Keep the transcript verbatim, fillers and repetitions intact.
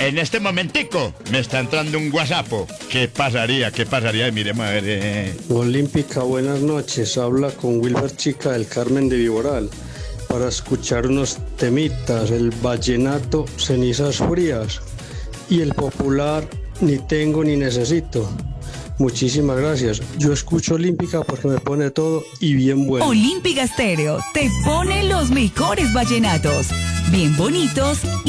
en este momentico me está entrando un WhatsApp. ¿Qué pasaría? ¿Qué pasaría? Miremos a ver. Eh. Olímpica, buenas noches. Habla con Wilber Chica del Carmen de Viboral para escuchar unos temitas, el vallenato Cenizas Frías y el popular Ni Tengo Ni Necesito. Muchísimas gracias. Yo escucho Olímpica porque me pone todo y bien bueno. Olímpica Estéreo te pone los mejores vallenatos, bien bonitos